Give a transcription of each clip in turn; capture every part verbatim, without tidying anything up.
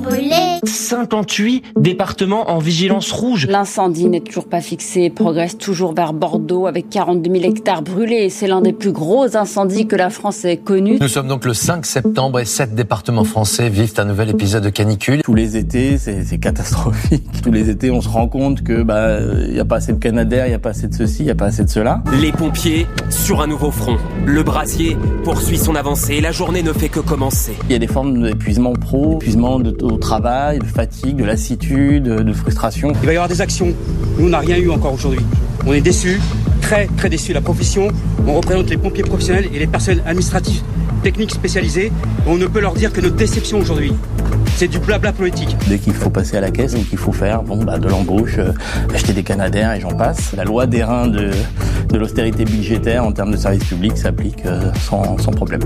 brûlés. cinquante-huit départements en vigilance rouge. L'incendie n'est toujours pas fixé, progresse toujours vers Bordeaux avec quarante-deux mille hectares brûlés. C'est l'un des plus gros incendies que la France ait connu. Nous sommes donc le cinq septembre et sept départements français vivent un nouvel épisode de canicule. Tous les étés, c'est, c'est catastrophique. Tous les étés, on se rend compte que bah il y a pas assez de Canadair, il y a pas assez de ceci, il y a pas assez de cela. Les pompiers sur un nouveau front. Le brasier poursuit son avancée et la journée ne fait que commencer. Il y a des formes d'épuisement pro, épuisement de, au travail, de fatigue, de lassitude, de frustration. Il va y avoir des actions. Nous, on n'a rien eu encore aujourd'hui. On est déçus, très très déçus. La profession, on représente les pompiers professionnels et les personnels administratifs, techniques spécialisés. On ne peut leur dire que notre déception aujourd'hui. C'est du blabla politique. Dès qu'il faut passer à la caisse, ou qu'il faut faire bon, bah, de l'embauche, euh, acheter des Canadair et j'en passe. La loi d'airain de, de l'austérité budgétaire en termes de services publics s'applique euh, sans, sans problème.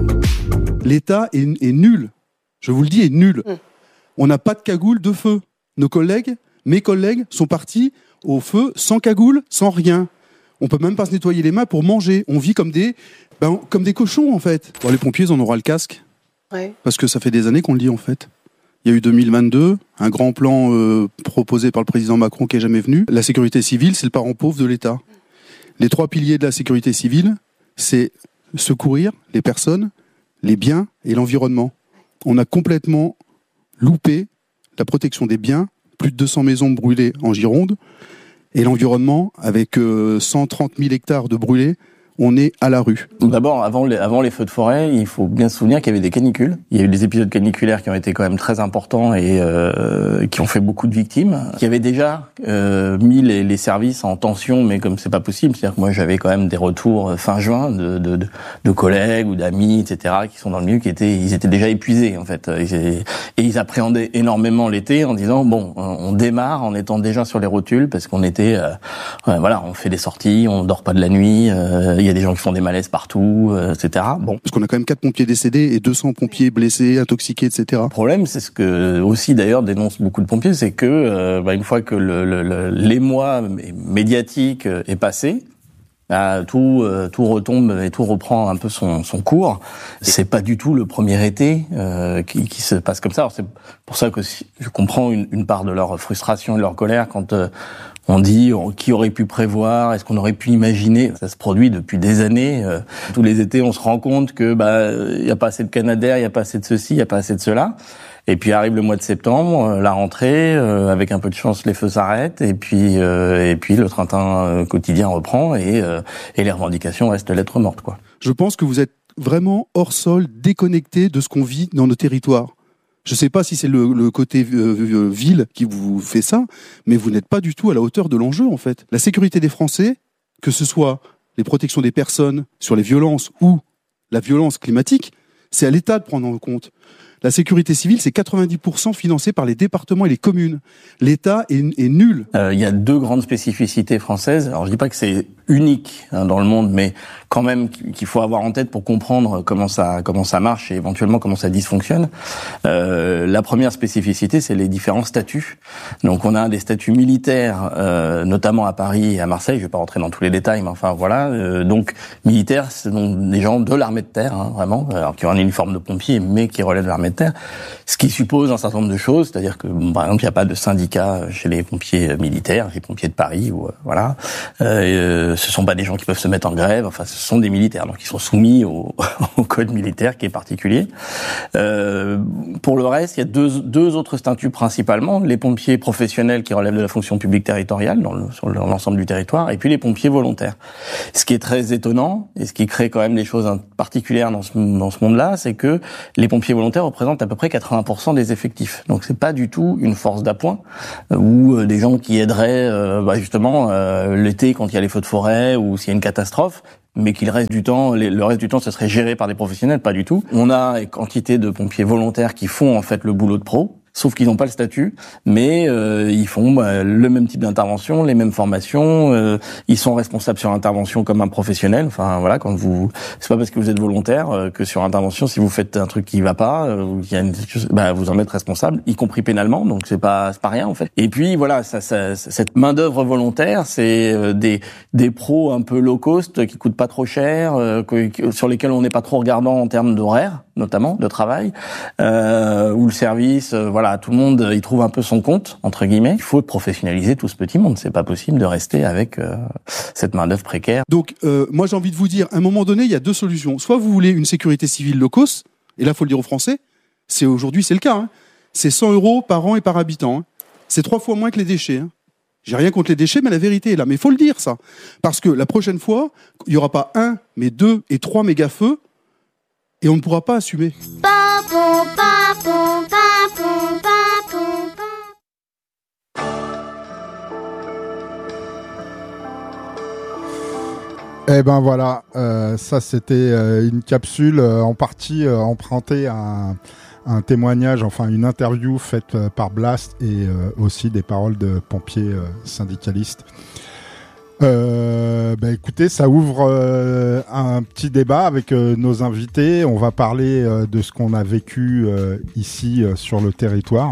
L'État est, est nul. Je vous le dis, est nul. Mmh. On n'a pas de cagoule de feu. Nos collègues, mes collègues, sont partis au feu sans cagoule, sans rien. On peut même pas se nettoyer les mains pour manger. On vit comme des, ben, comme des cochons, en fait. Bon, les pompiers, ils en auront le casque. Ouais. Parce que ça fait des années qu'on le dit, en fait. Il y a eu deux mille vingt-deux, un grand plan euh, proposé par le président Macron qui est jamais venu. La sécurité civile, c'est le parent pauvre de l'État. Les trois piliers de la sécurité civile, c'est secourir les personnes, les biens et l'environnement. On a complètement loupé la protection des biens, plus de deux cents maisons brûlées en Gironde, et l'environnement, avec euh, cent trente mille hectares de brûlés, on est à la rue. D'abord, avant les, avant les feux de forêt, il faut bien se souvenir qu'il y avait des canicules. Il y a eu des épisodes caniculaires qui ont été quand même très importants et euh, qui ont fait beaucoup de victimes. Qui avaient déjà euh, mis les, les services en tension, mais comme c'est pas possible, c'est-à-dire que moi j'avais quand même des retours fin juin de, de, de, de collègues ou d'amis, et cetera, qui sont dans le milieu, qui étaient, ils étaient déjà épuisés en fait, et, et ils appréhendaient énormément l'été en disant bon, on démarre en étant déjà sur les rotules parce qu'on était, euh, ouais, voilà, on fait des sorties, on dort pas de la nuit. Euh, Il y a des gens qui font des malaises partout, euh, et cetera. Bon. Parce qu'on a quand même quatre pompiers décédés et deux cents pompiers blessés, intoxiqués, et cetera. Le problème, c'est ce que aussi d'ailleurs dénoncent beaucoup de pompiers, c'est que euh, bah, une fois que le, le, le, l'émoi médiatique est passé, bah, tout euh, tout retombe et tout reprend un peu son, son cours. C'est pas du tout le premier été euh, qui, qui se passe comme ça. Alors c'est pour ça que si, je comprends une, une part de leur frustration et de leur colère quand euh, on dit qui aurait pu prévoir, est-ce qu'on aurait pu imaginer. Ça se produit depuis des années. Euh, tous les étés, on se rend compte que bah il y a pas assez de Canadair, il y a pas assez de ceci, il y a pas assez de cela. Et puis arrive le mois de septembre, euh, la rentrée, euh, avec un peu de chance, les feux s'arrêtent, et puis euh, et puis le train-train euh, quotidien reprend et euh, et les revendications restent lettres mortes, quoi. Je pense que vous êtes vraiment hors sol, déconnecté de ce qu'on vit dans nos territoires. Je ne sais pas si c'est le, le côté euh, ville qui vous fait ça, mais vous n'êtes pas du tout à la hauteur de l'enjeu, en fait. La sécurité des Français, que ce soit les protections des personnes sur les violences ou la violence climatique, c'est à l'État de prendre en compte. La sécurité civile, c'est quatre-vingt-dix pour cent financé par les départements et les communes. L'État est, est nul. Euh, il y a deux grandes spécificités françaises. Alors je dis pas que c'est unique hein, dans le monde, mais quand même qu'il faut avoir en tête pour comprendre comment ça comment ça marche et éventuellement comment ça dysfonctionne. Euh, la première spécificité, c'est les différents statuts. Donc on a des statuts militaires, euh, notamment à Paris et à Marseille. Je vais pas rentrer dans tous les détails, mais enfin voilà. Euh, donc militaires, c'est donc des gens de l'armée de terre, hein, vraiment, alors qui ont un uniforme de pompier, mais qui relèvent de l'armée de terre, ce qui suppose un certain nombre de choses, c'est-à-dire que bon, par exemple il n'y a pas de syndicat chez les pompiers militaires, les pompiers de Paris, ou euh, voilà, euh, ce sont pas des gens qui peuvent se mettre en grève, enfin ce sont des militaires, donc ils sont soumis au, au code militaire qui est particulier. Euh, pour le reste, il y a deux, deux autres statuts principalement, les pompiers professionnels qui relèvent de la fonction publique territoriale dans le, sur l'ensemble du territoire, et puis les pompiers volontaires. Ce qui est très étonnant et ce qui crée quand même des choses particulières dans ce, dans ce monde-là, c'est que les pompiers volontaires représentent à peu près quatre-vingts pour cent des effectifs. Donc c'est pas du tout une force d'appoint euh, ou euh, des gens qui aideraient euh, bah, justement euh, l'été quand il y a les feux de forêt ou s'il y a une catastrophe, mais qu'il reste du temps, les, le reste du temps, ce serait géré par des professionnels, pas du tout. On a une quantité de pompiers volontaires qui font en fait le boulot de pro, sauf qu'ils n'ont pas le statut, mais euh, ils font bah, le même type d'intervention, les mêmes formations, euh, ils sont responsables sur intervention comme un professionnel. Enfin voilà, quand vous, c'est pas parce que vous êtes volontaire euh, que sur intervention, si vous faites un truc qui va pas, euh, il y a une, bah, vous en êtes responsable, y compris pénalement, donc c'est pas c'est pas rien en fait. Et puis voilà, ça, ça, cette main d'œuvre volontaire, c'est euh, des des pros un peu low cost qui coûtent pas trop cher, euh, que, sur lesquels on n'est pas trop regardant en termes d'horaire, notamment de travail, euh, ou le service, euh, voilà. voilà, tout le monde y trouve un peu son compte entre guillemets. Il faut professionnaliser tout ce petit monde. C'est pas possible de rester avec euh, cette main d'œuvre précaire. Donc, euh, moi, j'ai envie de vous dire, à un moment donné, il y a deux solutions. Soit vous voulez une sécurité civile low cost, et là, faut le dire aux Français. C'est aujourd'hui, c'est le cas. Hein. C'est cent euros par an et par habitant. Hein. C'est trois fois moins que les déchets. Hein. J'ai rien contre les déchets, mais la vérité est là. Mais il faut le dire, ça. Parce que la prochaine fois, il n'y aura pas un, mais deux et trois méga-feux, et on ne pourra pas assumer. Papon, papon, papon, papon, papon. Eh ben voilà, euh, ça c'était euh, une capsule euh, en partie euh, empruntée à un, un témoignage, enfin une interview faite euh, par Blast et euh, aussi des paroles de pompiers euh, syndicalistes. Euh, bah écoutez, ça ouvre euh, un petit débat avec euh, nos invités. On va parler euh, de ce qu'on a vécu euh, ici euh, sur le territoire.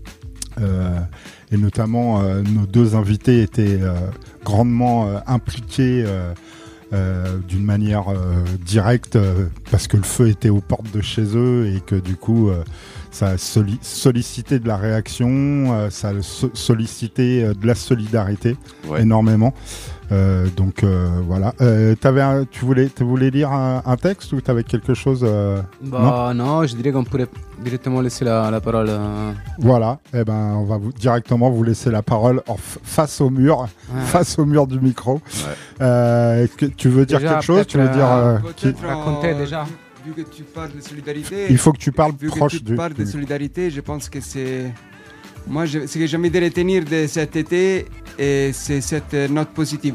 Euh, et notamment, euh, nos deux invités étaient euh, grandement euh, impliqués euh, euh, d'une manière euh, directe euh, parce que le feu était aux portes de chez eux et que du coup, euh, ça a soli- sollicité de la réaction, euh, ça a so- sollicité euh, de la solidarité ouais. énormément. Euh, donc euh, voilà. Euh, t'avais un, tu voulais, tu voulais lire un, un texte ou t'avais quelque chose euh, Bah non? non, je dirais qu'on pourrait directement laisser la, la parole. Euh... Voilà. Eh ben, on va vous, directement vous laisser la parole en f- face au mur, ouais. face au mur du micro. Ouais. Euh, est-ce que tu veux dire déjà, quelque chose? Tu veux dire euh, qui... raconter déjà. Vu que tu parles de solidarité. Il faut que tu parles vu proche que tu du. parles de solidarité, je pense que c'est. Moi, je, ce que j'ai envie de retenir de cet été, et c'est cette note positive.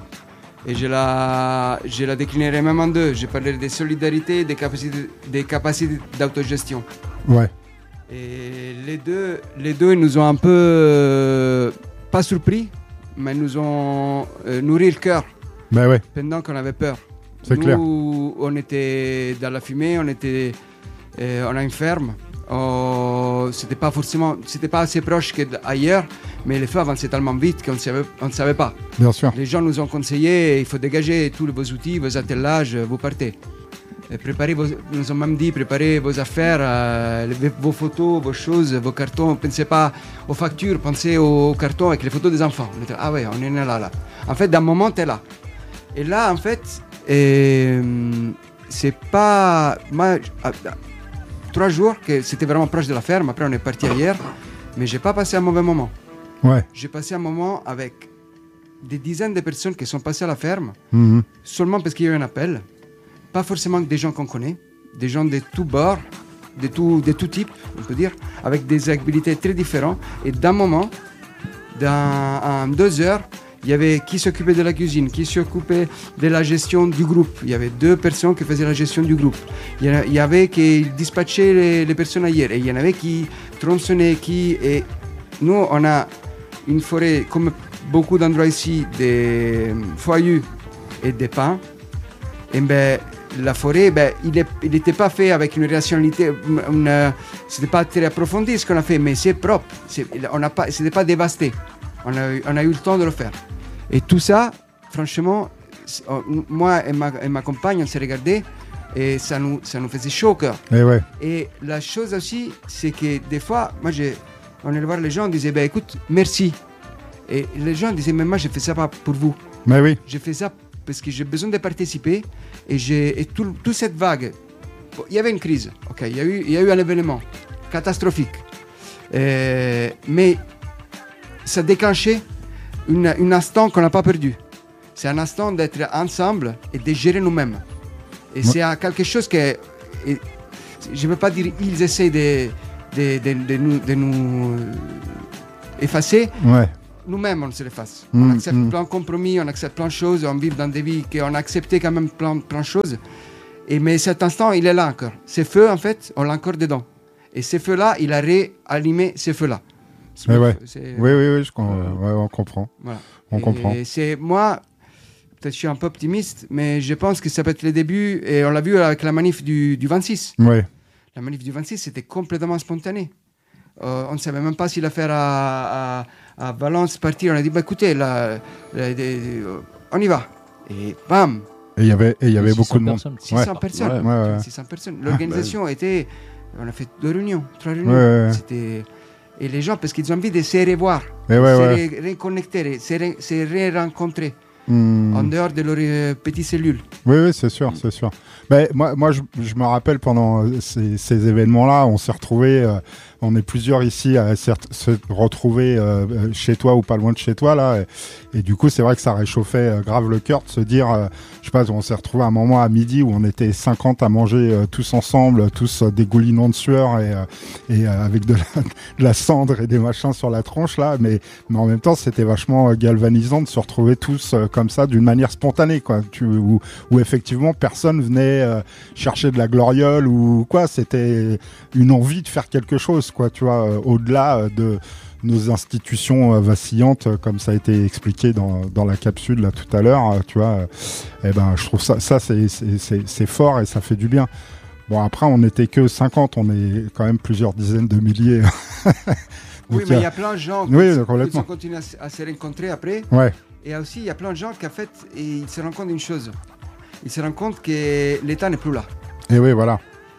Et je la, je la déclinerai même en deux. Je parlerai de solidarité, des capacités, des capacités d'autogestion. Ouais. Et les deux, les deux nous ont un peu, euh, pas surpris, mais nous ont euh, nourri le cœur. Ben ouais. Pendant qu'on avait peur. C'est nous, clair. On était dans la fumée, on était, euh, on a une ferme. Oh, c'était pas forcément, c'était pas assez proche qu'ailleurs, mais les feux avançaient tellement vite qu'on ne savait, on ne savait pas. Bien sûr. Les gens nous ont conseillé, il faut dégager tous vos outils, vos attellages, vous partez. Et préparez vos, nous ont même dit, préparez vos affaires, euh, vos photos, vos choses, vos cartons. Pensez pas aux factures, pensez aux cartons avec les photos des enfants. On était, ah ouais, on est là, là. En fait, d'un moment, t'es là. Et là, en fait, et, c'est pas... Moi, trois jours que c'était vraiment proche de la ferme, après on est parti ailleurs, mais j'ai pas passé un mauvais moment. Ouais. J'ai passé un moment avec des dizaines de personnes qui sont passées à la ferme, mmh. seulement parce qu'il y a eu un appel, pas forcément des gens qu'on connaît, des gens de tous bords, de tout, de tout type, on peut dire, avec des habilités très différentes, et d'un moment, dans en deux heures, il y avait qui s'occupait de la cuisine, qui s'occupait de la gestion du groupe. Il y avait deux personnes qui faisaient la gestion du groupe. Il y avait qui dispatchaient les, les personnes ailleurs. Et il y en avait qui tronçonnaient, qui... Et nous, on a une forêt, comme beaucoup d'endroits ici, des feuillus et des pins. Et ben, la forêt, ben, il n'était pas fait avec une rationalité. Une, c'était pas très approfondi ce qu'on a fait, mais c'est propre. C'est, on n'a pas, c'était pas dévasté. On a, on a eu le temps de le faire. Et tout ça, franchement, moi et ma, et ma compagne, on s'est regardés et ça nous, ça nous faisait chaud au cœur. Et, ouais. Et la chose aussi, c'est que des fois, moi, j'ai, on allait voir les gens, on disait, ben, écoute, merci. Et les gens disaient, mais moi, j'ai fait ça pas pour vous. Mais oui. J'ai fait ça parce que j'ai besoin de participer. Et, j'ai, et tout, toute cette vague, il y avait une crise, ok, il y a eu, il y a eu un événement catastrophique. Euh, mais ça déclenchait une, un instant qu'on n'a pas perdu. C'est un instant d'être ensemble et de gérer nous-mêmes. Et ouais. c'est quelque chose que... Et, je ne veux pas dire ils essaient de, de, de, de, nous, de nous effacer. Ouais. Nous-mêmes, on se l'efface. Mmh, on accepte mmh. plein de compromis, on accepte plein de choses, on vit dans des vies qu'on a accepté quand même plein, plein de choses. Et, mais cet instant, il est là encore. Ces feux, en fait, on l'a encore dedans. Et ces feux-là, il a réallumé ces feux-là. Mais ouais. Oui, oui, oui, je, euh, ouais, on comprend. Voilà. On et comprend. C'est moi, peut-être je suis un peu optimiste, mais je pense que ça peut être le début, et on l'a vu avec la manif du, du vingt-six. Ouais. La manif du vingt-six, c'était complètement spontané. Euh, on ne savait même pas si l'affaire à, à, à Valence partir. On a dit, bah, écoutez, là, là, là, on y va. Et bam. Et il y avait, et il y avait beaucoup de monde. six cents ouais. personnes. Ouais, ouais. six cents personnes. L'organisation ah, bah, était... On a fait deux réunions, trois réunions. Ouais, ouais, ouais. C'était... Et les gens, parce qu'ils ont envie de se revoir, ouais, se ouais. ré- reconnecter, se, ré- se ré-rencontrer Mmh. en dehors de leurs euh, petites cellules. Oui, oui, c'est sûr, c'est sûr. Mais moi, moi, je, je me rappelle pendant ces, ces événements-là, on s'est retrouvés, euh, on est plusieurs ici à se se retrouver euh, chez toi ou pas loin de chez toi là, et, et du coup, c'est vrai que ça réchauffait euh, grave le cœur de se dire, euh, je sais pas, on s'est retrouvés à un moment à midi où on était cinquante à manger euh, tous ensemble, tous euh, dégoulinants de sueur et, euh, et euh, avec de la, de la cendre et des machins sur la tronche là, mais mais en même temps, c'était vachement euh, galvanisant de se retrouver tous euh, comme ça, d'une manière spontanée, quoi. Tu, où, où effectivement personne venait euh, chercher de la gloriole ou quoi. C'était une envie de faire quelque chose, quoi. Tu vois, euh, au-delà euh, de nos institutions euh, vacillantes, euh, comme ça a été expliqué dans dans la capsule là tout à l'heure. Euh, tu vois, euh, eh ben, je trouve ça, ça c'est c'est c'est c'est fort et ça fait du bien. Bon, après, on n'était que cinquante, on est quand même plusieurs dizaines de milliers. Oui, Donc, mais il y a plein de gens qui, oui, qui complètement. ont continué à, s- à se rencontrer après. Ouais. Et aussi, il y a plein de gens qui, en fait, ils se rendent compte d'une chose. Ils se rendent compte que l'État n'est plus là. Et oui, voilà.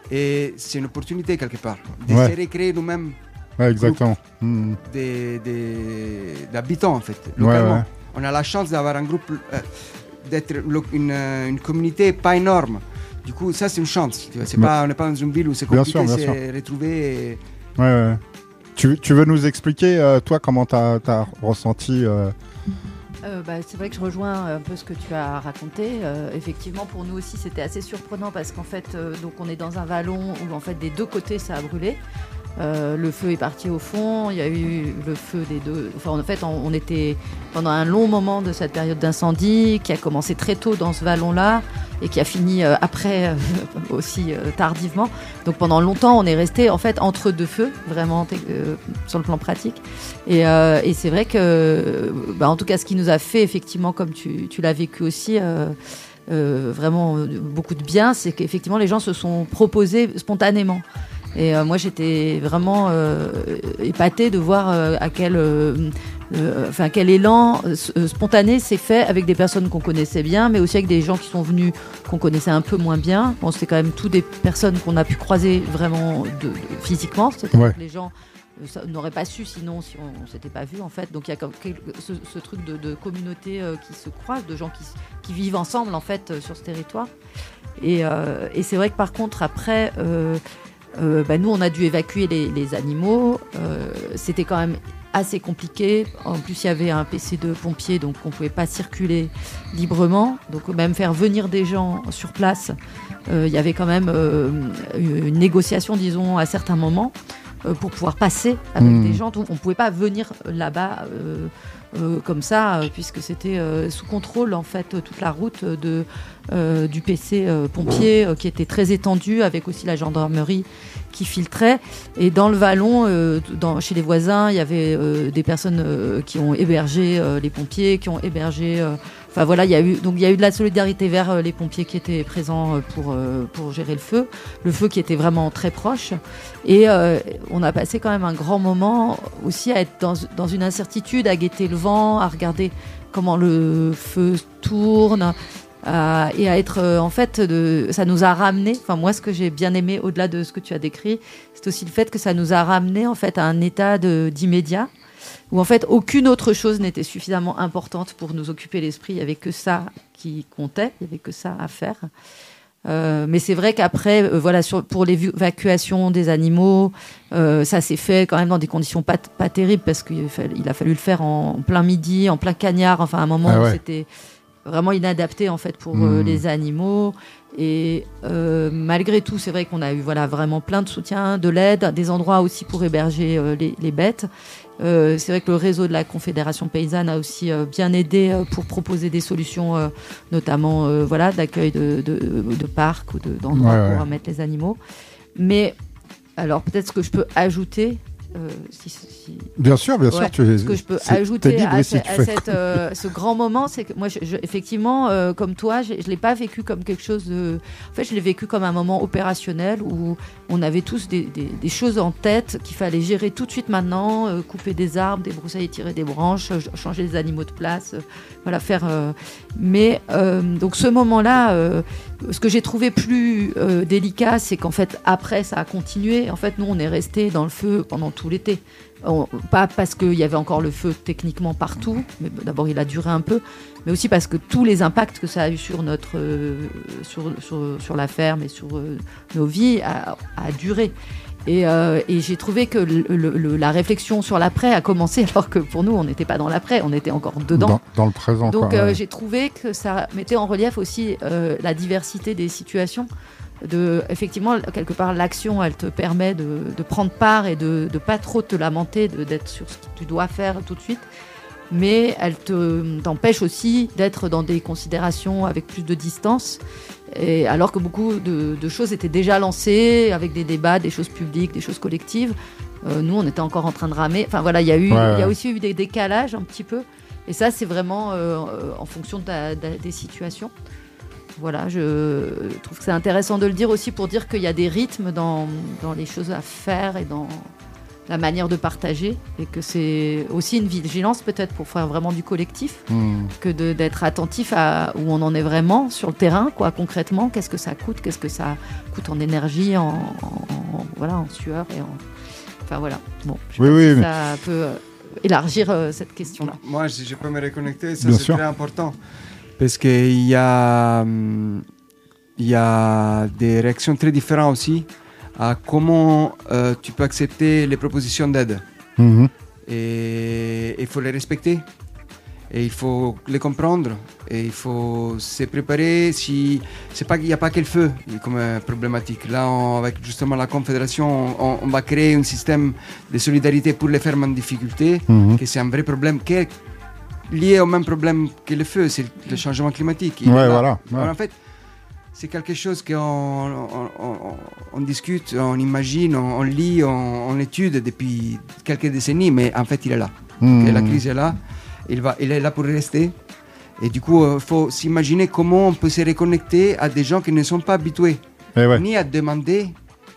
Et c'est une opportunité, quelque part, de Ouais. se recréer nous-mêmes Ouais, exactement. Mmh. des, des- d'habitants, en fait, Ouais, localement. ouais. On a la chance d'avoir un groupe, euh, d'être lo- une, euh, une communauté pas énorme. Du coup, ça, c'est une chance. Tu vois. C'est Mais- pas, on n'est pas dans une ville où c'est Bien compliqué sûr, bien de sûr. se retrouver. Et... Ouais, ouais. Tu, tu veux nous expliquer, euh, toi, comment t'as as ressenti euh... Euh, bah, c'est vrai que je rejoins un peu ce que tu as raconté. Euh, effectivement, pour nous aussi, c'était assez surprenant parce qu'en fait, euh, donc on est dans un vallon où en fait des deux côtés ça a brûlé. Euh, le feu est parti au fond, il y a eu le feu des deux. Enfin, en fait, on, on était pendant un long moment de cette période d'incendie qui a commencé très tôt dans ce vallon-là et qui a fini euh, après euh, aussi euh, tardivement. Donc pendant longtemps, on est resté en fait entre deux feux, vraiment euh, sur le plan pratique. Et, euh, et c'est vrai que, bah, en tout cas, ce qui nous a fait effectivement, comme tu, tu l'as vécu aussi. Euh, euh, vraiment euh, beaucoup de bien, c'est qu'effectivement les gens se sont proposés spontanément. Et euh, moi, j'étais vraiment euh, épatée de voir euh, à quel, euh, euh, enfin, quel élan euh, spontané s'est fait avec des personnes qu'on connaissait bien, mais aussi avec des gens qui sont venus qu'on connaissait un peu moins bien. Bon, c'était quand même toutes des personnes qu'on a pu croiser vraiment de, de, physiquement. C'est-à-dire Ouais. que les gens euh, ça, n'auraient pas su sinon si on ne s'était pas vu, en fait. Donc, il y a comme quel- ce, ce truc de, de communauté euh, qui se croise, de gens qui, qui vivent ensemble, en fait, euh, sur ce territoire. Et, euh, et c'est vrai que, par contre, après... Euh, Euh, bah, nous, on a dû évacuer les, les animaux. Euh, c'était quand même assez compliqué. En plus, il y avait un P C de pompiers, donc on ne pouvait pas circuler librement. Donc, même faire venir des gens sur place, euh, il y avait quand même euh, une négociation, disons, à certains moments, euh, pour pouvoir passer avec Mmh. des gens. Donc, on ne pouvait pas venir là-bas euh, euh, comme ça, euh, puisque c'était euh, sous contrôle, en fait, toute la route de, euh, du P C euh, pompier, euh, qui était très étendue, avec aussi la gendarmerie qui filtrait. Et dans le vallon, euh, dans, chez les voisins, il y avait euh, des personnes euh, qui ont hébergé euh, les pompiers, qui ont hébergé... euh, Enfin voilà, il y a eu donc il y a eu de la solidarité vers euh, les pompiers qui étaient présents euh, pour euh, pour gérer le feu, le feu qui était vraiment très proche. Et euh, on a passé quand même un grand moment aussi à être dans dans une incertitude, à guetter le vent, à regarder comment le feu tourne. Euh, et à être euh, en fait de, ça nous a ramené, enfin moi ce que j'ai bien aimé au-delà de ce que tu as décrit, c'est aussi le fait que ça nous a ramené en fait à un état de, d'immédiat où en fait aucune autre chose n'était suffisamment importante pour nous occuper l'esprit. Il n'y avait que ça qui comptait, il n'y avait que ça à faire. Euh, mais c'est vrai qu'après, euh, voilà, sur, pour l'évacuation des animaux, euh, ça s'est fait quand même dans des conditions pas, pas terribles parce qu'il fa- il a fallu le faire en, en plein midi, en plein cagnard, enfin à un moment Ah ouais. où c'était vraiment inadapté en fait pour Mmh. euh, les animaux. Et euh, malgré tout, c'est vrai qu'on a eu voilà vraiment plein de soutien, de l'aide, des endroits aussi pour héberger euh, les, les bêtes. Euh, c'est vrai que le réseau de la Confédération paysanne a aussi euh, bien aidé euh, pour proposer des solutions, euh, notamment euh, voilà d'accueil de, de, de parcs ou de, d'endroits Ouais, pour ouais. mettre les animaux. Mais alors peut-être ce que je peux ajouter. Euh, si, si... Bien sûr, bien sûr. Ouais, Tu, ce que je peux c'est- ajouter t'es libre, à, oui, ce- si tu à fais. cette, euh, ce grand moment, c'est que moi, je, je- effectivement, euh, comme toi, j'ai- je ne l'ai pas vécu comme quelque chose de... En fait, je l'ai vécu comme un moment opérationnel où on avait tous des, des- des choses en tête qu'il fallait gérer tout de suite maintenant, euh, couper des arbres, débroussailler, tirer des branches, euh, changer les animaux de place, euh, voilà, faire... euh, Mais, euh, donc ce moment-là, euh, ce que j'ai trouvé plus euh, délicat, c'est qu'en fait, après, ça a continué. En fait, nous, on est restés dans le feu pendant tout tout l'été. On, pas parce qu'il y avait encore le feu techniquement partout, mais d'abord il a duré un peu, mais aussi parce que tous les impacts que ça a eu sur notre, euh, sur, sur, sur la ferme et sur euh, nos vies a, a duré. Et, euh, et j'ai trouvé que le, le, la réflexion sur l'après a commencé alors que pour nous on n'était pas dans l'après, on était encore dedans. Dans, dans le présent. Donc quoi, euh, ouais. j'ai trouvé que ça mettait en relief aussi euh, la diversité des situations. De, effectivement, quelque part, l'action, elle te permet de, de prendre part et de ne pas trop te lamenter, de, d'être sur ce que tu dois faire tout de suite. Mais elle te, t'empêche aussi d'être dans des considérations avec plus de distance. Et alors que beaucoup de, de choses étaient déjà lancées, avec des débats, des choses publiques, des choses collectives. Euh, nous, on était encore en train de ramer. Enfin voilà, il y a eu, Ouais, ouais. il y a aussi eu des décalages un petit peu. Et ça, c'est vraiment euh, en fonction de la, de, des situations. Voilà, je trouve que c'est intéressant de le dire aussi pour dire qu'il y a des rythmes dans, dans les choses à faire et dans la manière de partager et que c'est aussi une vigilance peut-être pour faire vraiment du collectif Mmh. que de, d'être attentif à où on en est vraiment sur le terrain, quoi, concrètement, qu'est-ce que ça coûte, qu'est-ce que ça coûte en énergie, en, en, en- voilà, en sueur et en... Enfin voilà, bon, je sais Oui, pas oui, si mais- ça peut euh, élargir euh, cette question-là. Moi, si je peux me reconnecter, ça Bien c'est sûr. très important. Parce qu'il y a, hum, il y a des réactions très différentes aussi à comment euh, tu peux accepter les propositions d'aide. Mhm. Et il faut les respecter. Et il faut les comprendre. Et il faut se préparer. Si, c'est pas qu'il n'y a pas que le feu comme euh, problématique. Là, on- avec justement la Confédération, on, on va créer un système de solidarité pour les fermes en difficulté, Mhm. que c'est un vrai problème qui est lié au même problème que le feu, c'est le changement climatique. Il Ouais, est là. voilà, ouais. Alors, en fait, c'est quelque chose qu'on on, on- on- on discute, on imagine, on, on lit, on, on étude depuis quelques décennies, mais en fait, il est là. Mhm. Et la crise est là, il, va, il est là pour rester. Et du coup, il faut s'imaginer comment on peut se reconnecter à des gens qui ne sont pas habitués, Eh ouais. ni à demander,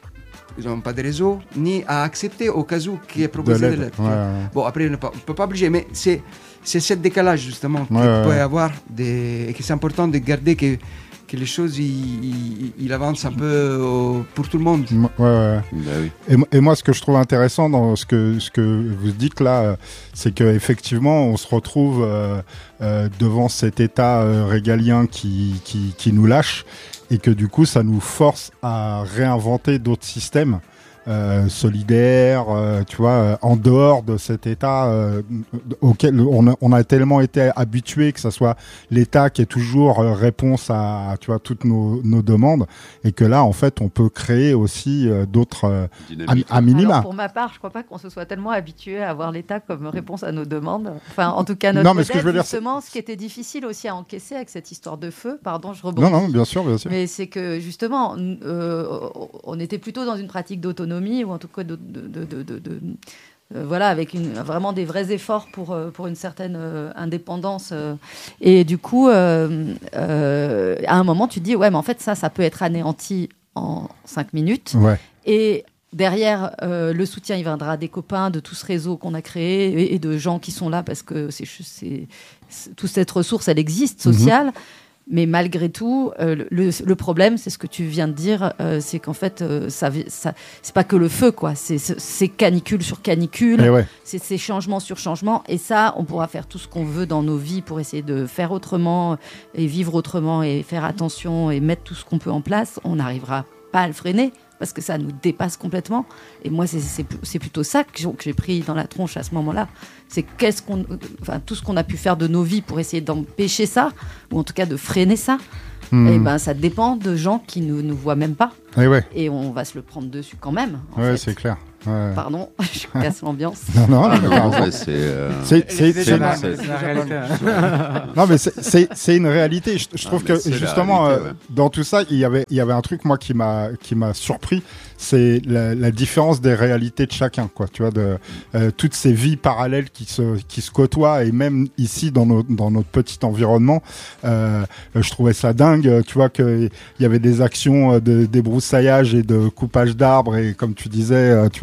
ils n'ont pas de réseau, ni à accepter au cas où qui est De proposé de l'aide. l'aide. Ouais, ouais. Bon, après, on ne peut, on peut pas obliger, mais c'est, c'est ce décalage justement qu'il Ouais, ouais, peut y ouais. avoir des, et que c'est important de garder que, que les choses il, il, il avance un peu euh, pour tout le monde. M- Ouais, ouais. Bah oui. Et, mo- et moi, ce que je trouve intéressant dans ce que, ce que vous dites là, euh, c'est qu'effectivement, on se retrouve euh, euh, devant cet état euh, régalien qui, qui, qui nous lâche et que du coup, ça nous force à réinventer d'autres systèmes. Euh, solidaires, euh, tu vois, euh, en dehors de cet état euh, auquel on a, on a tellement été habitué que ça soit l'état qui est toujours euh, réponse à, tu vois, toutes nos, nos demandes, et que là, en fait, on peut créer aussi euh, d'autres euh, Dynamique. à, à minima. Alors, pour ma part, je crois pas qu'on se soit tellement habitué à avoir l'État comme réponse à nos demandes. Enfin, en tout cas, notre Non, mais ce que modèle, je veux dire, c'est- justement, ce qui était difficile aussi à encaisser avec cette histoire de feu, pardon, je rebondis. Non, non, bien sûr, bien sûr. Mais c'est que justement, n- euh, on était plutôt dans une pratique d'autonomie, ou en tout cas de, de, de, de- de- de- euh, voilà, avec une, vraiment des vrais efforts pour, euh, pour une certaine euh, indépendance. euh. Et du coup, euh, euh, à un moment, tu te dis, ouais, mais en fait, ça, ça peut être anéanti en cinq minutes. Ouais. Et derrière, euh, le soutien, il viendra des copains, de tout ce réseau qu'on a créé et, et de gens qui sont là parce que c'est, c'est, c'est- toute cette ressource, elle existe, sociale. Mais malgré tout, euh, le, le problème, c'est ce que tu viens de dire, euh, c'est qu'en fait, euh, ça, ça, c'est pas que le feu, quoi. C'est, c'est, c'est canicule sur canicule, Et ouais. c'est ces changements sur changements. Et ça, on pourra faire tout ce qu'on veut dans nos vies pour essayer de faire autrement et vivre autrement et faire attention et mettre tout ce qu'on peut en place. On n'arrivera pas à le freiner parce que ça nous dépasse complètement. Et moi, c'est, c'est, c'est plutôt ça que j'ai, que j'ai pris dans la tronche à ce moment-là. C'est qu'est-ce qu'on, enfin, tout ce qu'on a pu faire de nos vies pour essayer d'empêcher ça, ou en tout cas de freiner ça. Hmm. Et ben, ça dépend de gens qui ne nous voient même pas. Et ouais. Et on va se le prendre dessus quand même. en Ouais, fait. c'est clair. Ouais. Pardon, je casse l'ambiance. Non, non, mais Non, t'as raison. ouais, c'est, euh, C'est- c'est- c'est- c'est- c'est- C'est la réalité. Non, mais c'est- c'est c'est une réalité. Je, je Ah, trouve mais que c'est la justement, réalité, euh, ouais. dans tout ça, il y avait il y avait un truc moi qui m'a qui m'a surpris, c'est la, la différence des réalités de chacun, quoi. Tu vois, de euh, toutes ces vies parallèles qui se qui se côtoient, et même ici dans notre dans notre petit environnement, euh, je trouvais ça dingue. Tu vois que il y avait des actions de débroussaillage et de coupage d'arbres, et comme tu disais, euh, tu vois.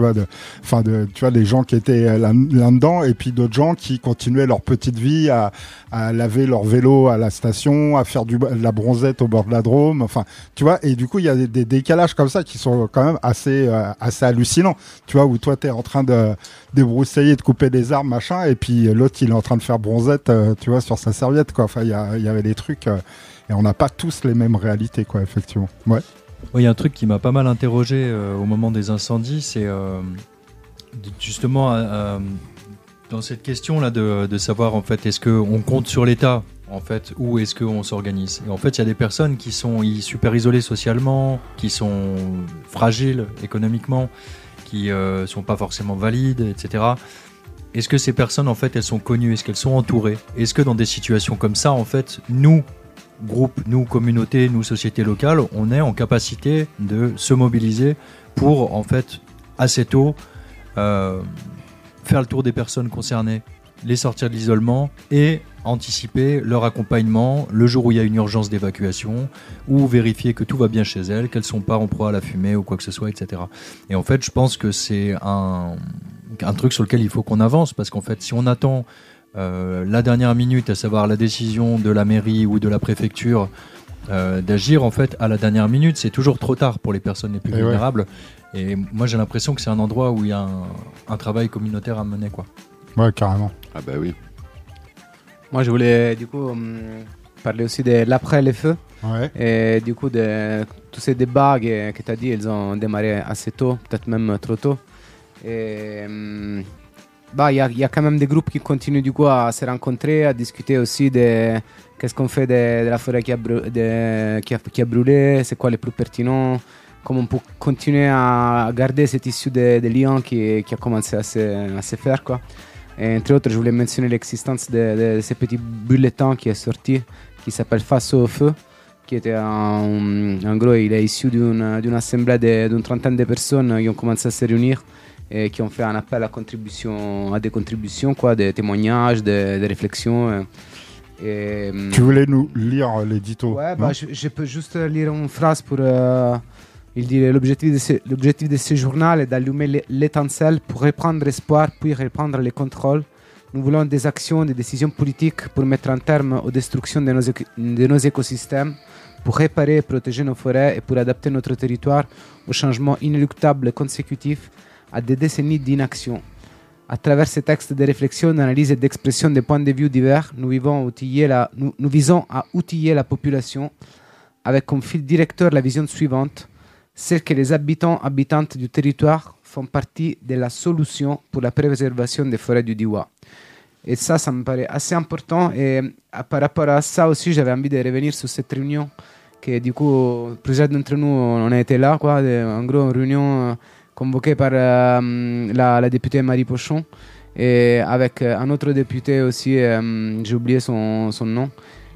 vois, de, enfin, de, tu vois, des gens qui étaient là, là-dedans, et puis d'autres gens qui continuaient leur petite vie à, à laver leur vélo à la station, à faire du, de la bronzette au bord de la Drôme, enfin, tu vois, et du coup, il y a des, des décalages comme ça qui sont quand même assez, euh, assez hallucinants, tu vois, où toi, t'es en train de débroussailler, de couper des arbres, machin, et puis l'autre, il est en train de faire bronzette, euh, tu vois, sur sa serviette, quoi. Enfin, il y, a, il y avait des trucs, euh, et on n'a pas tous les mêmes réalités, quoi, effectivement. Ouais. Il y a un truc qui m'a pas mal interrogé euh, au moment des incendies, c'est euh, justement euh, dans cette question-là de, de savoir en fait est-ce qu'on compte sur l'État en fait ou est-ce qu'on s'organise. Et en fait, il y a des personnes qui sont super isolées socialement, qui sont fragiles économiquement, qui euh, sont pas forcément valides, et cetera. Est-ce que ces personnes en fait elles sont connues, est-ce qu'elles sont entourées? Est-ce que dans des situations comme ça en fait nous groupe, nous, communauté, nous, société locale, on est en capacité de se mobiliser pour, en fait, assez tôt, euh, faire le tour des personnes concernées, les sortir de l'isolement et anticiper leur accompagnement le jour où il y a une urgence d'évacuation ou vérifier que tout va bien chez elles, qu'elles ne sont pas en proie à la fumée ou quoi que ce soit, et cetera. Et en fait, je pense que c'est un, un truc sur lequel il faut qu'on avance parce qu'en fait, si on attend Euh, la dernière minute, à savoir la décision de la mairie ou de la préfecture euh, d'agir en fait à la dernière minute, c'est toujours trop tard pour les personnes les plus et vulnérables. Ouais. Et moi j'ai l'impression que c'est un endroit où il y a un, un travail communautaire à mener, quoi. Ouais, carrément. Ah bah oui. Moi je voulais du coup um, parler aussi de l'après les feux. Ouais. Et du coup de tous ces débats que, que tu as dit, ils ont démarré assez tôt, peut-être même trop tôt. Et um, bah, il y, y a quand même des groupes qui continuent du coup à se rencontrer, à discuter aussi de qu'est-ce qu'on fait de, de la forêt qui a, brû, de, qui, a, qui a brûlé, c'est quoi les plus pertinents, comment on peut continuer à garder cet issue de, de liens qui, qui a commencé à se, à se faire, quoi. Et entre autres, je voulais mentionner l'existence de, de ces petits bulletins qui est sorti, qui s'appelle Face au feu, qui était en, en gros, il est issu d'une, d'une assemblée de, d'une trentaine de personnes qui ont commencé à se réunir et qui ont fait un appel à, contribution, à des contributions, quoi, des témoignages, des, des réflexions. Et, tu voulais nous lire l'édito? Ouais, bah, je, je peux juste lire une phrase pour... Euh, il dit l'objectif de, ce, l'objectif de ce journal est d'allumer l'étincelle pour reprendre espoir, puis reprendre les contrôles. Nous voulons des actions, des décisions politiques pour mettre un terme aux destructions de nos, de nos écosystèmes, pour réparer et protéger nos forêts et pour adapter notre territoire aux changements inéluctables et consécutifs à des décennies d'inaction. À travers ces textes de réflexion, d'analyse et d'expression des points de vue divers, nous, vivons outiller la, nous, nous visons à outiller la population avec comme fil directeur la vision suivante, celle que les habitants habitantes du territoire font partie de la solution pour la préservation des forêts du Diois. Et ça, ça me paraît assez important. Et à, par rapport à ça aussi, j'avais envie de revenir sur cette réunion que du coup, plusieurs d'entre nous, on a été là, quoi, de, en gros, une réunion euh, convoquée par euh, la, la députée Marie Pochon et avec euh, un autre député aussi, euh, j'ai oublié son, son nom,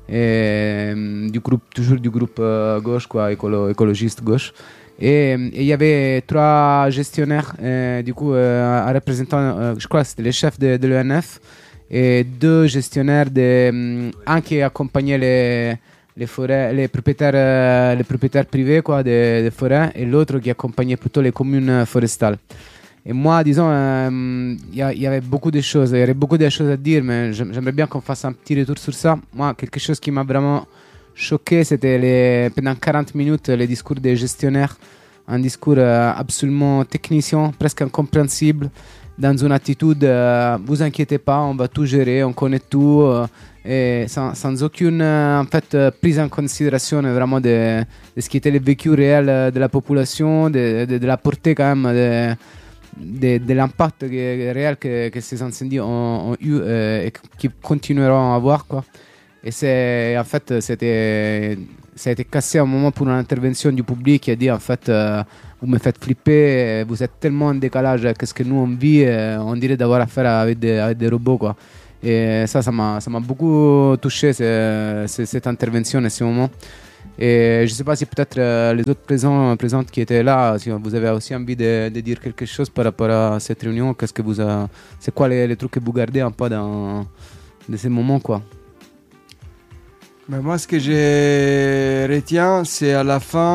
et, euh, du groupe, toujours du groupe euh, gauche, quoi, écolo, écologiste gauche. Et il y avait trois gestionnaires, euh, du coup, euh, un représentant, euh, je crois que c'était le chef de, de l'E N F, et deux gestionnaires, de, un qui accompagnait les, les, forêts, les, propriétaires, euh, les propriétaires privés, quoi, des, des forêts, et l'autre qui accompagnait plutôt les communes forestales. Et moi, disons, il euh, y, y avait beaucoup de choses, il y avait beaucoup de choses à dire, mais j'aimerais bien qu'on fasse un petit retour sur ça. Moi, quelque chose qui m'a vraiment choqué, c'était les, pendant quarante minutes les discours des gestionnaires, un discours euh, absolument technicien, presque incompréhensible, dans une attitude euh, vous inquiétez pas, on va tout gérer, on connaît tout, euh, et sans, sans aucune euh, en fait, euh, prise en considération vraiment de, de ce qui était le vécu réel de la population, de, de, de la portée quand même de, de, de l'impact réel que, que ces incendies ont, ont eu euh, et qui continueront à avoir, quoi. Et c'est, en fait, c'était, ça a été cassé à un moment pour une intervention du public qui a dit, en fait, euh, vous me faites flipper, vous êtes tellement en décalage avec ce que nous on vit, on dirait d'avoir affaire avec des, avec des robots, quoi. Et ça, ça m'a, ça m'a beaucoup touché, c'est, c'est, cette intervention à ce moment. Et je ne sais pas si peut-être euh, les autres présents, présentes qui étaient là, si vous avez aussi envie de, de dire quelque chose par rapport à cette réunion, qu'est-ce que vous a, c'est quoi les, les trucs que vous gardez un peu dans de ces moments, quoi. Mais moi, ce que je retiens, c'est à la fin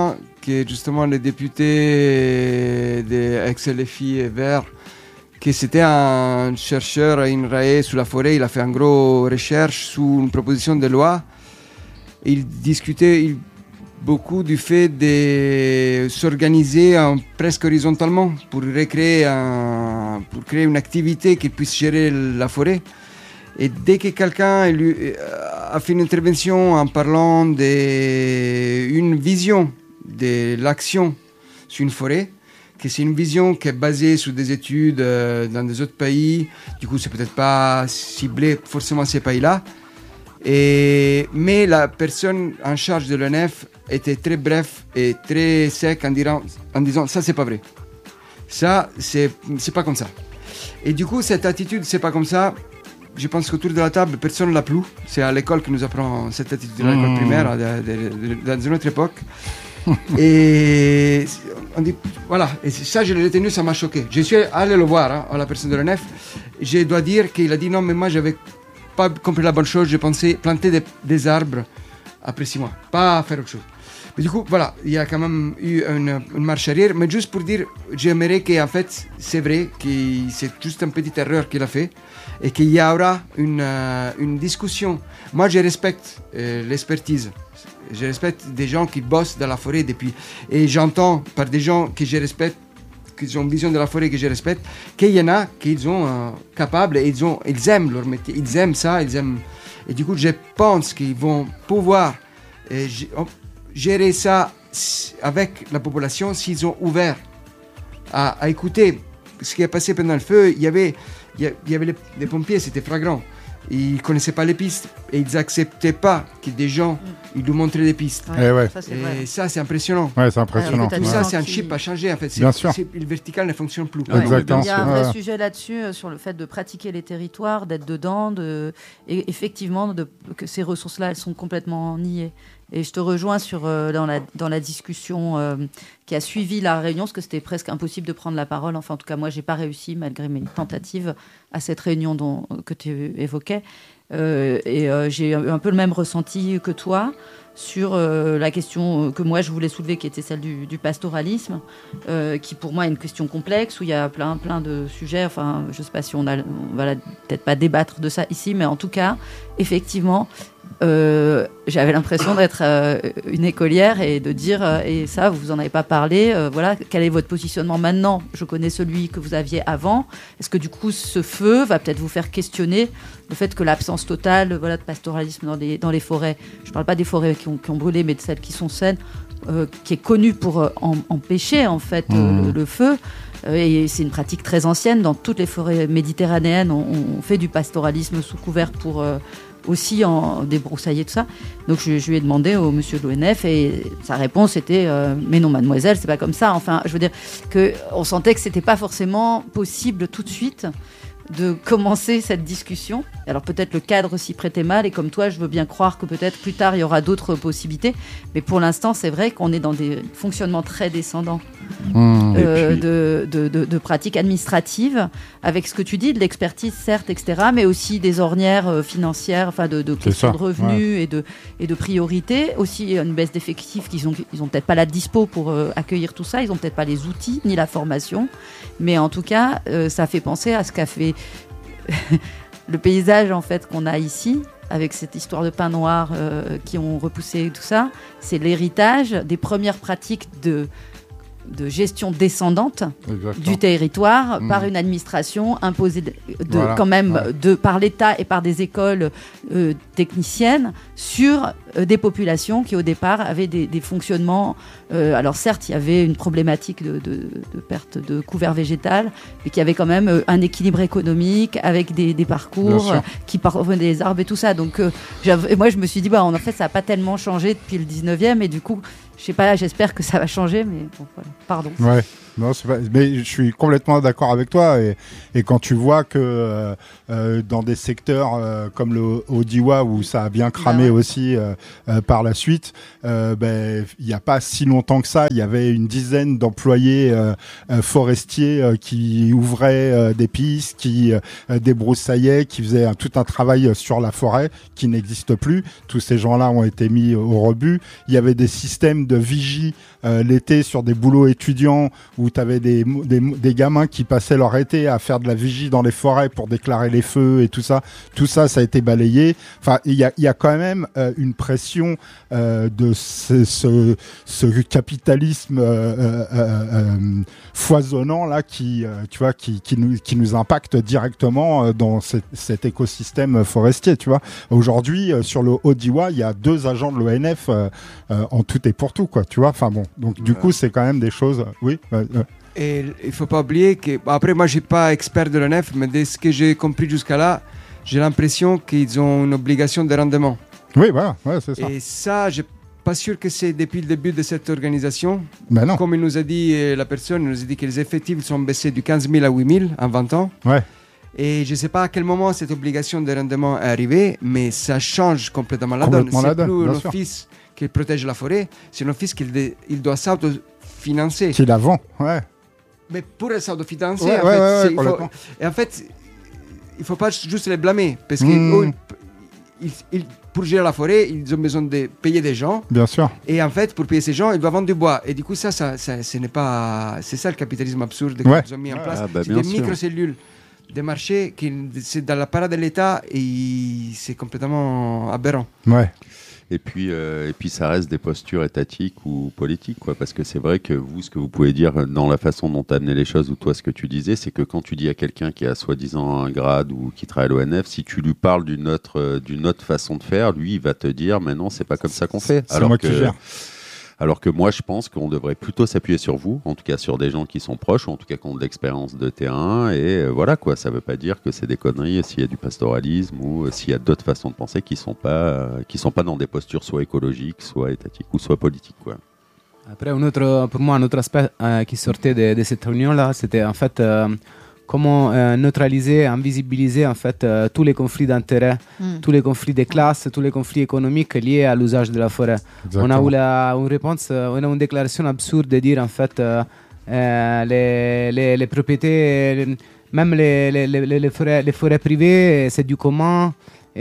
que justement les députés de X L F I et Verts, que c'était un chercheur à INRAE sur la forêt, il a fait une grosse recherche sur une proposition de loi. Il discutait il, beaucoup du fait de s'organiser en, presque horizontalement pour recréer un, pour créer une activité qui puisse gérer la forêt. Et dès que quelqu'un lui, a fait une intervention en parlant d'une vision de l'action sur une forêt, que c'est une vision qui est basée sur des études euh, dans des autres pays, du coup c'est peut-être pas ciblé forcément ces pays-là, et, mais la personne en charge de l'O N F était très bref et très sec en, dirant, en disant ça c'est pas vrai, ça c'est, c'est pas comme ça. Et du coup cette attitude c'est pas comme ça, je pense qu'autour de la table personne ne l'a plus, c'est à l'école que nous apprend cette attitude, à l'école mmh. primaire, de, de, de, dans une autre époque. Et on dit, voilà, et ça je l'ai retenu, ça m'a choqué. Je suis allé le voir, hein, à la personne de l'O N F. Je dois dire qu'il a dit non, mais moi j'avais pas compris la bonne chose, je pensais planter des, des arbres après six mois, pas faire autre chose. Mais du coup, voilà, il y a quand même eu une, une marche arrière, mais juste pour dire, j'aimerais qu'en fait, c'est vrai que c'est juste une petite erreur qu'il a fait et qu'il y aura une, euh, une discussion. Moi, je respecte euh, l'expertise. Je respecte des gens qui bossent dans la forêt depuis. Et j'entends par des gens que je respecte, qui ont une vision de la forêt que je respecte, qu'il y en a qui sont euh, capables et ils, ont, ils aiment leur métier, ils aiment ça, ils aiment. Et du coup, je pense qu'ils vont pouvoir euh, gérer ça avec la population s'ils sont ouverts à, à écouter ce qui est passé pendant le feu. Il y avait, il y avait les, les pompiers, c'était flagrant. Ils ne connaissaient pas les pistes et ils n'acceptaient pas que des gens mm. ils nous montraient des pistes. Ouais, ouais. Ça, c'est et vrai. Ça, c'est impressionnant. Ouais, c'est impressionnant. Tout ça, c'est un chip à changer. En fait. C'est, Bien sûr. C'est, le vertical ne fonctionne plus. Ouais, Exactement. Il y a un vrai ouais. sujet là-dessus, euh, sur le fait de pratiquer les territoires, d'être dedans, de... et effectivement, de... que ces ressources-là, elles sont complètement niées. Et je te rejoins sur, euh, dans, la, dans la discussion euh, qui a suivi la réunion, parce que c'était presque impossible de prendre la parole. Enfin, en tout cas, moi, je n'ai pas réussi, malgré mes tentatives, à cette réunion dont, que tu évoquais. Euh, et euh, j'ai eu un peu le même ressenti que toi sur euh, la question que moi je voulais soulever, qui était celle du, du pastoralisme, euh, qui pour moi est une question complexe, où il y a plein, plein de sujets. Enfin, je ne sais pas si on, a, on va peut-être pas débattre de ça ici, mais en tout cas, effectivement, euh, j'avais l'impression d'être euh, une écolière et de dire, euh, et ça, vous en avez pas parlé, euh, voilà, quel est votre positionnement maintenant ? Je connais celui que vous aviez avant. Est-ce que du coup, ce feu va peut-être vous faire questionner le fait que l'absence totale, voilà, de pastoralisme dans les, dans les forêts, je ne parle pas des forêts qui ont, qui ont brûlé, mais de celles qui sont saines, euh, qui est connue pour euh, en, empêcher en fait mmh. euh, le, le feu. Euh, et c'est une pratique très ancienne. Dans toutes les forêts méditerranéennes, on, on fait du pastoralisme sous couvert pour euh, aussi en débroussailler tout ça. Donc je, je lui ai demandé au monsieur de l'O N F et sa réponse était euh, mais non mademoiselle, c'est pas comme ça. Enfin, je veux dire que on sentait que c'était pas forcément possible tout de suite de commencer cette discussion. Alors peut-être le cadre s'y prêtait mal, et comme toi, je veux bien croire que peut-être plus tard, il y aura d'autres possibilités. Mais pour l'instant, c'est vrai qu'on est dans des fonctionnements très descendants mmh, euh, puis... de, de, de, de pratiques administratives, avec ce que tu dis, de l'expertise, certes, et cetera, mais aussi des ornières euh, financières, enfin de, de questions de revenus ouais. et, de, et de priorités. Aussi une baisse d'effectifs, qu'ils ont, ils n'ont peut-être pas la dispo pour euh, accueillir tout ça, ils n'ont peut-être pas les outils, ni la formation. Mais en tout cas, euh, ça fait penser à ce qu'a fait le paysage en fait qu'on a ici, avec cette histoire de pins noirs euh, qui ont repoussé tout ça. C'est l'héritage des premières pratiques de de gestion descendante Exactement. Du territoire mmh. par une administration imposée de, de voilà. quand même ouais. de, par l'État et par des écoles euh, techniciennes sur euh, des populations qui au départ avaient des, des fonctionnements. Euh, alors certes, il y avait une problématique de, de, de perte de couvert végétal, mais qui avait quand même euh, un équilibre économique avec des, des parcours euh, qui parvenaient des arbres et tout ça. Donc euh, et moi je me suis dit bah en fait ça n'a pas tellement changé depuis le dix-neuvième et du coup je sais pas, j'espère que ça va changer, mais bon, voilà. Pardon. Ouais. Non, c'est pas... mais je suis complètement d'accord avec toi. Et, et quand tu vois que euh, euh, dans des secteurs euh, comme le Odiwa, où ça a bien cramé bah ouais. aussi euh, euh, par la suite, euh, ben il n'y a pas si longtemps que ça, il y avait une dizaine d'employés euh, euh, forestiers euh, qui ouvraient euh, des pistes, qui euh, débrousaillaient, qui faisaient un, tout un travail sur la forêt qui n'existe plus. Tous ces gens-là ont été mis au rebut. Il y avait des systèmes de vigie euh, l'été sur des boulots étudiants où tu avais des, des, des gamins qui passaient leur été à faire de la vigie dans les forêts pour déclarer les feux et tout ça. Tout ça, ça a été balayé. Enfin, il y a, y a quand même euh, une pression euh, de ce, ce, ce capitalisme euh, euh, euh, foisonnant là qui, euh, tu vois, qui, qui, nous, qui nous impacte directement euh, dans cet, cet écosystème forestier. Tu vois, aujourd'hui euh, sur le Odiwa, il y a deux agents de l'O N F euh, euh, en tout et pour tout, quoi. Tu vois, enfin bon. Donc du ouais. coup, c'est quand même des choses. Oui. Euh, euh. Et il faut pas oublier que, après moi je suis pas expert de l'O N F, mais de ce que j'ai compris jusqu'à là, j'ai l'impression qu'ils ont une obligation de rendement. Oui, voilà, ouais, c'est ça. Et ça, je suis pas sûr que c'est depuis le début de cette organisation. Ben non. Comme il nous a dit la personne, il nous a dit que les effectifs sont baissés du quinze mille à huit mille en vingt ans. Ouais. Et je ne sais pas à quel moment cette obligation de rendement est arrivée, mais ça change complètement la donne. C'est plus un office qui protège la forêt, c'est un office qu'il de, il doit s'autofinancer. Qui la vend, ouais. Mais pour s'autofinancer, ouais, en, ouais, fait, ouais, il faut, et en fait, il ne faut pas juste les blâmer, parce que mmh. oh, ils, ils, pour gérer la forêt, ils ont besoin de payer des gens. Bien sûr. Et en fait, pour payer ces gens, ils doivent vendre du bois. Et du coup, ça, ça, ça ce n'est pas... C'est ça le capitalisme absurde ouais. qu'ils ont mis en place. Ah, bah, c'est des microcellules des marchés qui c'est dans la parade de l'État et c'est complètement aberrant. Ouais. Et puis, euh, et puis ça reste des postures étatiques ou politiques, quoi. Parce que c'est vrai que vous, ce que vous pouvez dire dans la façon dont tu as amené les choses, ou toi, ce que tu disais, c'est que quand tu dis à quelqu'un qui a soi-disant un grade ou qui travaille à l'O N F, si tu lui parles d'une autre, euh, d'une autre façon de faire, lui, il va te dire, mais non, c'est pas comme ça qu'on fait. C'est alors moi que, qui gère. Alors que moi, je pense qu'on devrait plutôt s'appuyer sur vous, en tout cas sur des gens qui sont proches, ou en tout cas qui ont de l'expérience de terrain. Et euh, voilà, quoi. Ça ne veut pas dire que c'est des conneries s'il y a du pastoralisme ou euh, s'il y a d'autres façons de penser qui ne sont, euh, sont pas dans des postures soit écologiques, soit étatiques ou soit politiques, quoi. Après, un autre, pour moi, un autre aspect euh, qui sortait de, de cette réunion-là, c'était en fait euh, comment euh, neutraliser, invisibiliser en fait euh, tous les conflits d'intérêts, mm. tous les conflits de classe, tous les conflits économiques liés à l'usage de la forêt. Exactement. On a eu la, une réponse, on a une déclaration absurde de dire en fait euh, euh, les, les, les propriétés, même les, les, les, les, forêts, les forêts privées, c'est du commun.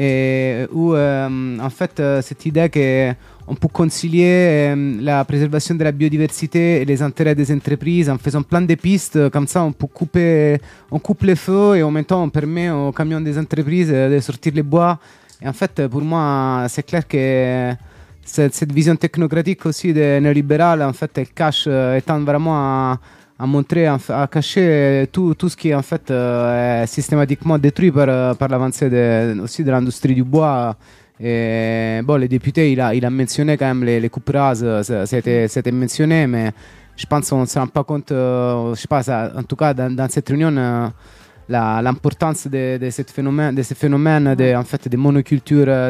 Et où euh, en fait euh, cette idée qu'on peut concilier euh, la préservation de la biodiversité et les intérêts des entreprises en faisant plein de pistes, comme ça on peut couper, on coupe les feux et en même temps on permet aux camions des entreprises de sortir les bois. Et en fait pour moi c'est clair que cette, cette vision technocratique aussi de néolibérale en fait elle cache, euh, étant vraiment à, à montrer, à cacher tout, tout ce qui en fait euh, est systématiquement détruit par, par l'avancée de, aussi de l'industrie du bois. Et bon, les députés, il a, il a mentionné quand même les, les coupes rases, c'était, c'était mentionné, mais je pense qu'on ne se rend pas compte, euh, je sais pas, ça, en tout cas dans, dans cette réunion, euh, la, l'importance de, de, cette phénomène, de ce phénomène de, en fait, de monoculture euh,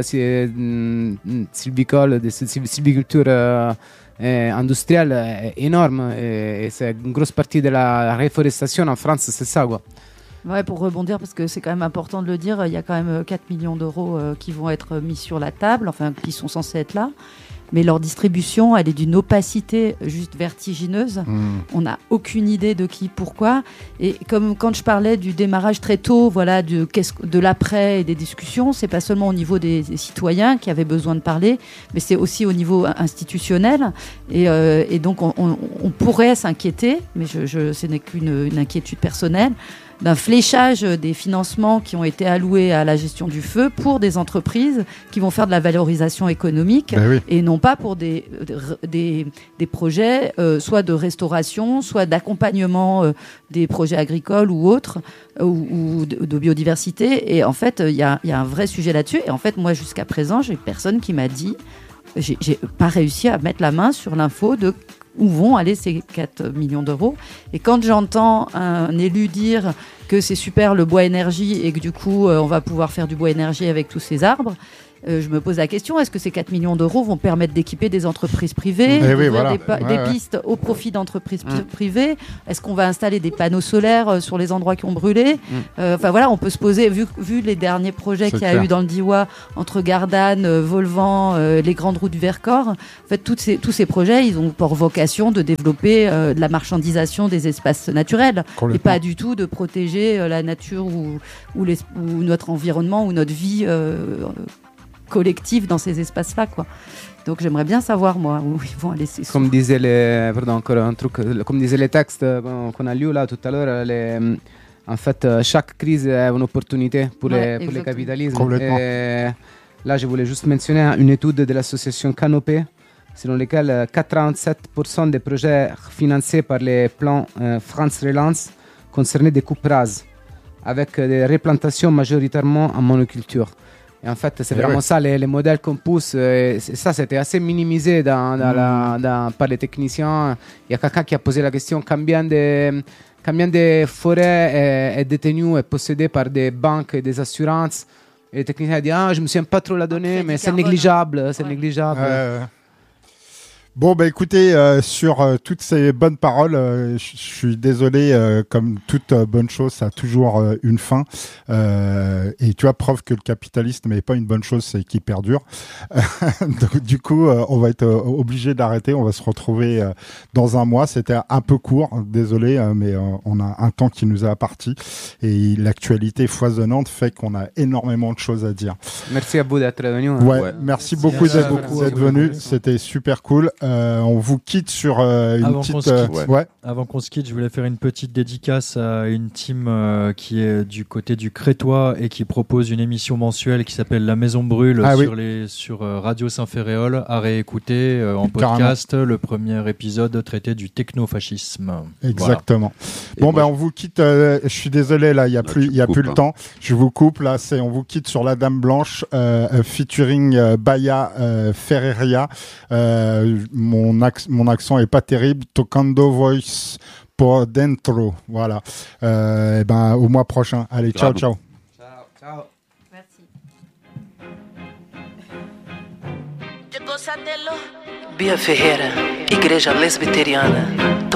sylvicole, de sylviculture euh, Euh, industrielle est énorme et, et c'est une grosse partie de la réforestation en France, c'est ça quoi. Ouais, pour rebondir, parce que c'est quand même important de le dire, il y a quand même quatre millions d'euros euh, qui vont être mis sur la table, enfin qui sont censés être là, mais leur distribution, elle est d'une opacité juste vertigineuse. Mmh. On n'a aucune idée de qui, pourquoi. Et comme quand je parlais du démarrage très tôt, voilà, de, de l'après et des discussions, c'est pas seulement au niveau des, des citoyens qui avaient besoin de parler, mais c'est aussi au niveau institutionnel. Et, euh, et donc, on, on, on pourrait s'inquiéter, mais je, je, ce n'est qu'une une inquiétude personnelle, d'un fléchage des financements qui ont été alloués à la gestion du feu pour des entreprises qui vont faire de la valorisation économique ben oui. et non pas pour des, des, des projets euh, soit de restauration, soit d'accompagnement euh, des projets agricoles ou autres, euh, ou, ou de, de biodiversité. Et en fait, il y a, y a un vrai sujet là-dessus. Et en fait, moi, jusqu'à présent, j'ai personne qui m'a dit, j'ai, j'ai pas réussi à mettre la main sur l'info de où vont aller ces quatre millions d'euros. Et quand j'entends un élu dire que c'est super le bois énergie et que du coup euh, on va pouvoir faire du bois énergie avec tous ces arbres, Euh, je me pose la question, est-ce que ces quatre millions d'euros vont permettre d'équiper des entreprises privées, Eh oui, d'ouvrir voilà. des, pa- Ouais, des ouais. pistes au profit d'entreprises pri- privées? Est-ce qu'on va installer des panneaux solaires euh, sur les endroits qui ont brûlé? Euh, Enfin voilà, on peut se poser, vu, vu les derniers projets C'est qu'il y a clair. eu dans le Diois, entre Gardanne, euh, Volvan, euh, les grandes routes du Vercors, en fait, toutes ces, tous ces projets, ils ont pour vocation de développer euh, de la marchandisation des espaces naturels et Complètement. pas du tout de protéger euh, la nature ou, ou, les, ou notre environnement ou notre vie euh, collective dans ces espaces-là, quoi. Donc j'aimerais bien savoir, moi, où ils vont aller ces sous. Comme disaient les, pardon, encore un truc, comme disaient les textes euh, qu'on a lus là tout à l'heure, les, en fait, euh, chaque crise est une opportunité pour, Ouais, les, pour les exactement. capitalismes. Complètement. Et là, je voulais juste mentionner une étude de l'association Canopée, selon laquelle euh, quatre-vingt-sept pour cent des projets financés par les plans euh, France Relance concernaient des coupes rases, avec euh, des replantations majoritairement en monoculture. Et en fait, c'est Eh vraiment ouais. ça, les, les modèles qu'on pousse. euh, c'est- ça, c'était assez minimisé dans, dans la- dans- par les techniciens. Il y a quelqu'un qui a posé la question combien de, combien de forêts est, est détenues et possédées par des banques et des assurances. Et le technicien a dit ah, je me souviens pas trop la donnée, Crédit mais c'est carbone. négligeable. C'est Ouais. négligeable. Euh, Bon, bah écoutez, euh, sur euh, toutes ces bonnes paroles, euh, je je suis désolé, euh, comme toute euh, bonne chose, ça a toujours euh, une fin. Euh, et tu vois, preuve que le capitalisme n'est pas une bonne chose, c'est qu'il perdure. Donc, du coup, euh, on va être euh, obligé d'arrêter. On va se retrouver euh, dans un mois. C'était un peu court, désolé, euh, mais euh, on a un temps qui nous est imparti. Et l'actualité foisonnante fait qu'on a énormément de choses à dire. Merci à vous d'être venu. hein. Ouais, Ouais. merci Merci beaucoup d'être beaucoup. d'être Merci venu. beaucoup. C'était super cool. Euh, on vous quitte sur euh, une Avant qu'on petite. se euh, quitte. ouais. Ouais. Avant qu'on se quitte, je voulais faire une petite dédicace à une team euh, qui est du côté du Crétois et qui propose une émission mensuelle qui s'appelle La Maison Brûle Ah sur, oui. les, sur euh, Radio Saint-Féréol, à réécouter euh, en Carrément. podcast. Le premier épisode traité du technofascisme. Exactement. Et Bon, moi, ben on vous quitte. euh, je suis désolé, là, il y a Là, plus, tu il y a me plus coupes, le hein. temps. Je vous coupe là. C'est, on vous quitte sur La Dame Blanche, euh, euh, featuring euh, Baya euh, Ferreria. Euh, mon, ac- mon accent est pas terrible. Tocando voice por dentro. Voilà. Euh, et ben au mois prochain. Allez, ciao, Grave. ciao. Ciao. Ciao. Merci. Bia Ferreira, Igreja Lesbiteriana.